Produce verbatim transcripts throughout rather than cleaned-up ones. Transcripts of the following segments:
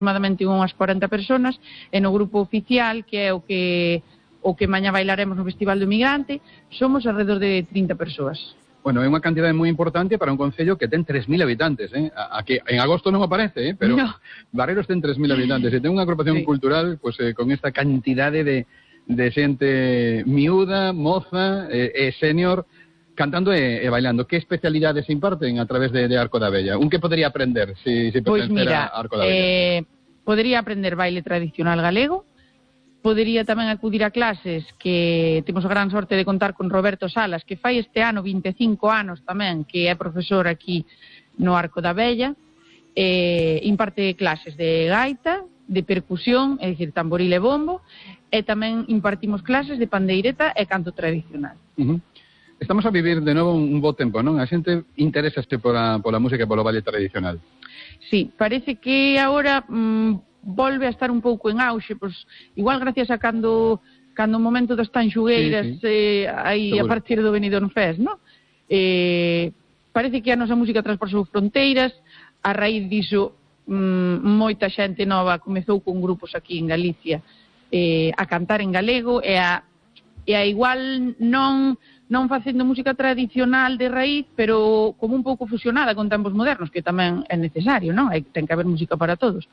aproximadamente unhas cuarenta personas, e no grupo oficial, que é o que o que mañá bailaremos no Festival do Migrante, somos alrededor de trinta persoas. Bueno, é unha cantidade moi importante para un concello que ten tres mil habitantes, eh? A, a que en agosto non aparece, eh? Pero no. Barreiros ten tres mil habitantes, e ten unha agrupación sí. cultural pues, eh, con esta cantidade de, de xente miúda, moza e, e senior, cantando e, e bailando. Que especialidades se imparten a través de, de Arco da Vella? Un que podría aprender se si, si pues pertencer a Arco da Vella? Eh, podría aprender baile tradicional galego. Podería tamén acudir a clases que temos a gran sorte de contar con Roberto Salas, que fai este ano vinte e cinco anos tamén, que é profesor aquí no Arco da Vella. Eh, imparte clases de gaita, de percusión, é dicir, tamboril e bombo, e tamén impartimos clases de pandeireta e canto tradicional. Uh -huh. Estamos a vivir de novo un bo tempo, non? A xente interésase pola, pola música e polo baile tradicional. Sí, parece que agora... Mmm, volve a estar un pouco en auxe, pois igual gracias a cando cando o momento das tanxugueiras sí, sí. eh, aí Seguro. A partir do Benidorm Fest, non? Eh, parece que a nosa música transportou fronteiras, a raíz diso mm, moita xente nova comezou con grupos aquí en Galicia eh, a cantar en galego e a, e a igual non non facendo música tradicional de raíz, pero como un pouco fusionada con tempos modernos, que tamén é necesario, non? Hai, ten que haber música para todos.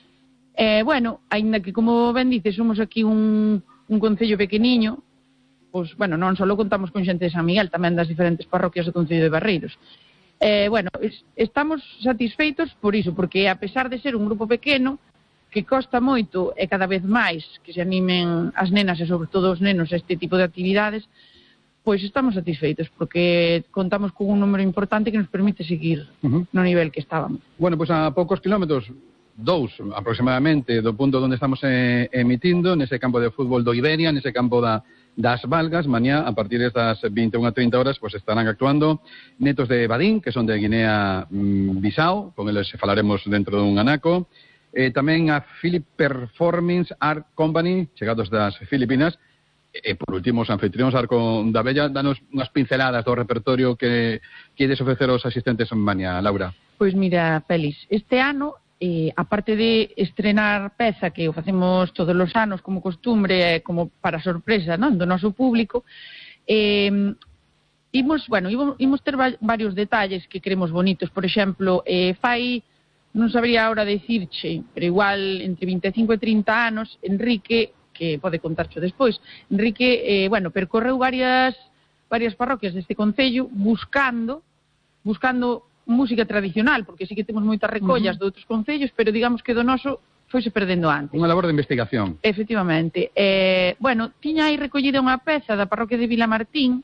Eh, bueno, aínda que, como ben dices, somos aquí un, un concello pequeniño, pois, bueno, non só contamos con xente de San Miguel, tamén das diferentes parroquias do concello de Barreiros. Eh, bueno, es, estamos satisfeitos por iso, porque a pesar de ser un grupo pequeno, que costa moito e cada vez máis que se animen as nenas e sobre todo os nenos a este tipo de actividades, pois estamos satisfeitos, porque contamos con un número importante que nos permite seguir uh -huh. no nivel que estábamos. Bueno, pois a poucos kilómetros, dous aproximadamente, do punto onde estamos eh, emitindo, nese campo de fútbol do Iberia, nese campo da, das Valgas, mañá, a partir das vinte e unha a trinta horas, pues estarán actuando netos de Badín, que son de Guinea-Bissau, con eles falaremos dentro dun anaco, eh, tamén a Philip Performance Art Company, chegados das Filipinas, e por último os anfitrións Arco da Vella. Danos unhas pinceladas do repertorio que queres ofrecer aos asistentes mañá, Laura. Pois mira, Félix, este ano Eh, aparte de estrenar peza que o facemos todos os anos como costumbre, eh, como para sorpresa, non, do noso público, eh, imos, bueno, imos, imos ter va varios detalles que queremos bonitos. Por exemplo, eh, fai, non sabría ahora decirche, pero igual entre vinte e cinco e trinta anos, Enrique, que pode contarcho despois, Enrique, eh, bueno, percorreu varias varias parroquias deste concello buscando buscando música tradicional, porque sí que temos moitas recollas uh -huh. de outros concellos, pero digamos que do noso foise perdendo antes. Unha labor de investigación. Efectivamente. Eh, bueno, tiña aí recollida unha peza da parroquia de Vilamartín,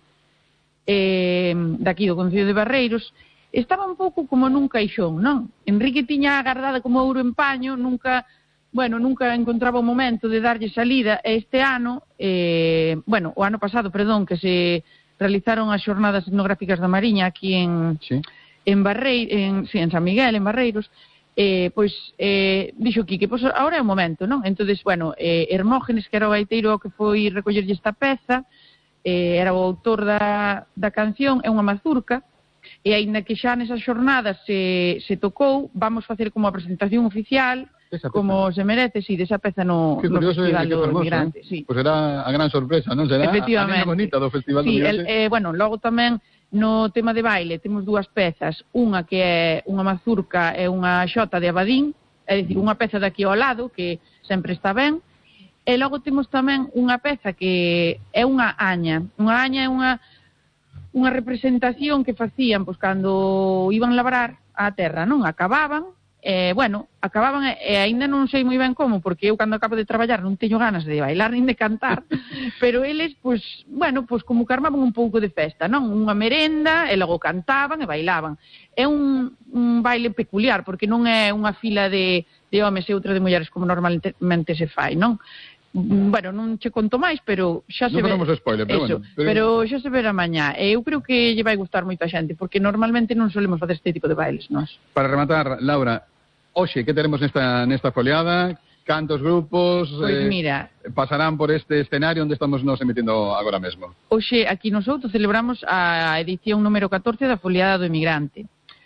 eh, daqui do concello de Barreiros. Estaba un pouco como nun caixón, non? Enrique tiña agardada como ouro en paño, nunca, bueno, nunca encontraba o momento de darlle salida, e este ano, eh, bueno, o ano pasado, perdón, que se realizaron as xornadas etnográficas da Mariña aquí en... Sí. en Barreiros, en, sí, en San Miguel, en Barreiros, eh, pois eh, dixo Quique, pois agora é o momento, non? Entonces, bueno, eh, Hermógenes, que era o gaiteiro que foi recollerlle esta peza, eh, era o autor da, da canción, é unha mazurca, e aínda que xa nesas xornadas se, se tocou, vamos facer como a presentación oficial, como se merece, si, sí, desa peza no, no Festival do Migrante. Eh? Sí. Pois era a gran sorpresa, non? Será a nena bonita do Festival do sí, Migrante. El, eh, bueno, logo tamén no tema de baile temos dúas pezas, unha que é unha mazurca e unha xota de Abadín, é dicir, unha peza daqui ao lado que sempre está ben, e logo temos tamén unha peza que é unha aña. Unha aña é unha unha representación que facían pois cando iban labrar a terra, non? Acababan, e, bueno, acababan e, e aínda non sei moi ben como, porque eu cando acabo de traballar non teño ganas de bailar nin de cantar, pero eles, pois, bueno, pois como que armaban un pouco de festa, non? Unha merenda, e logo cantaban e bailaban. É un, un baile peculiar, porque non é unha fila de, de homes e outra de mulleres como normalmente se fai, non? Bueno, non che conto máis, pero xa se ve... Non faremos spoiler, pero eso, bueno. Pero... pero xa se verá mañá. E eu creo que lle vai gustar moito a xente, porque normalmente non solemos facer este tipo de bailes, nós. Para rematar, Laura, hoxe, que teremos nesta, nesta foliada? Cantos grupos pues mira, eh, pasarán por este escenario onde estamos nos emitindo agora mesmo? Hoxe, aquí nosotros celebramos a edición número catorce da foliada do Emigrante.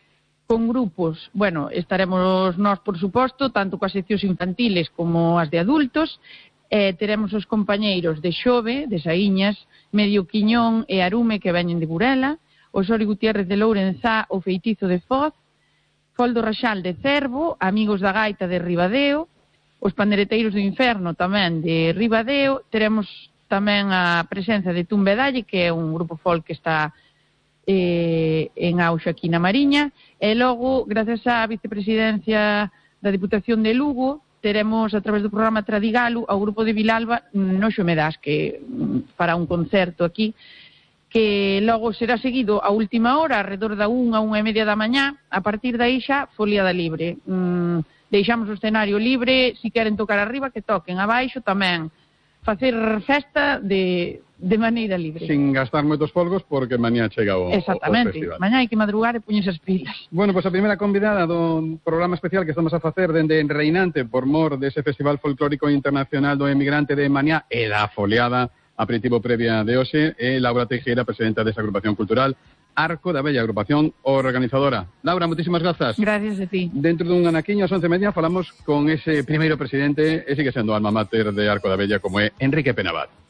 con grupos, bueno, estaremos nós, por suposto, tanto coas seccións infantiles como as de adultos. Eh, teremos os compañeiros de Xove, de Saíñas, Medio Quiñón e Arume, que veñen de Burela, Osorio Gutiérrez de Lourenzá, o Feitizo de Foz, Foldo Raxal de Cervo, Amigos da Gaita de Ribadeo, os Pandereteiros do Inferno tamén de Ribadeo. Teremos tamén a presenza de Tumbedalle, que é un grupo folk que está eh, en auxe aquí na Mariña, e logo, gracias á vicepresidencia da Diputación de Lugo, teremos a través do programa Tradigalo ao grupo de Vilalba no Xomedás, que fará un concerto aquí, que logo será seguido a última hora, alrededor da unha, unha e media da mañá. A partir dai xa, foliada libre. Mm, deixamos o escenario libre, si queren tocar arriba, que toquen, abaixo tamén. Facer festa de, de maneira libre. Sin gastar moitos polvos, porque mañá chega o, Exactamente. o festival. Mañá hai que madrugar e poñerse as pilas. Bueno, pois pues a primeira convidada do programa especial que estamos a facer dende Reinante por mor dese Festival Folclórico Internacional do Emigrante de mañá e da foliada aperitivo previa de hoxe é Laura Teixeira, presidenta desa agrupación cultural Arco da Bella, agrupación organizadora. Laura, moitísimas grazas. Gracias a ti. Dentro dun anaquiño, ás once e media, falamos con ese primeiro presidente, e sigue sendo alma mater de Arco da Bella, como é Enrique Penavat.